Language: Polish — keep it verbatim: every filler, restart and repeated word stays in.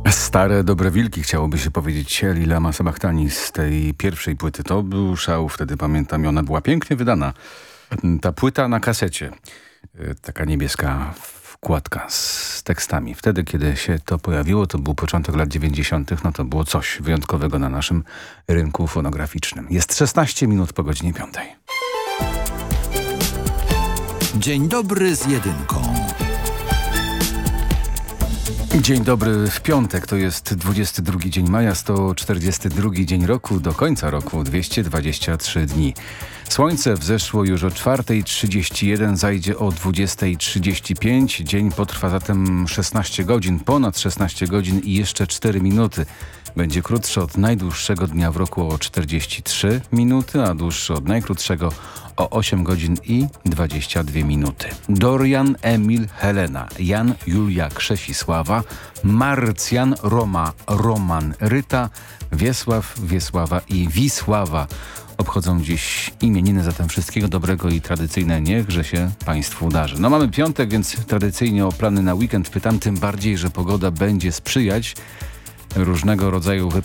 Stare dobre wilki, chciałoby się powiedzieć Lilama Sabachtani z tej pierwszej płyty. To był szał, wtedy pamiętam, i ona była pięknie wydana. Ta płyta na kasecie, taka niebieska wkładka z tekstami. Wtedy, kiedy się to pojawiło, to był początek lat dziewięćdziesiątych. No to było coś wyjątkowego na naszym rynku fonograficznym. Jest szesnaście minut po godzinie piątej. Dzień dobry z jedynką. Dzień dobry w piątek, to jest dwudziesty drugi dzień maja, sto czterdziesty drugi dzień roku, do końca roku dwieście dwadzieścia trzy dni. Słońce wzeszło już o czwartej trzydzieści jeden, zajdzie o dwudziestej trzydzieści pięć. Dzień potrwa zatem szesnaście godzin, ponad szesnaście godzin i jeszcze cztery minuty. Będzie krótszy od najdłuższego dnia w roku o czterdzieści trzy minuty, a dłuższy od najkrótszego o osiem godzin i dwadzieścia dwie minuty. Dorian, Emil, Helena, Jan, Julia, Krzesisława, Marcjan, Roma, Roman, Ryta, Wiesław, Wiesława i Wisława obchodzą dziś imieniny, zatem wszystkiego dobrego i tradycyjne niechże się Państwu darzy. No mamy piątek, więc tradycyjnie o plany na weekend pytam, tym bardziej, że pogoda będzie sprzyjać różnego rodzaju